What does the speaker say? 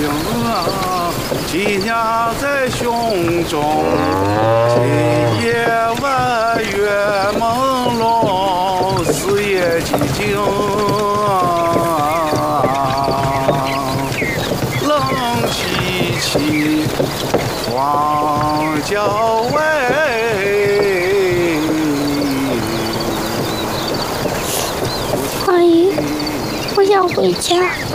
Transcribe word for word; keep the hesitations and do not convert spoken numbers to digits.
鸡鸟在胸中，今夜弯月朦胧，四野寂静。冷凄凄，荒郊外。 阿姨，我想回家。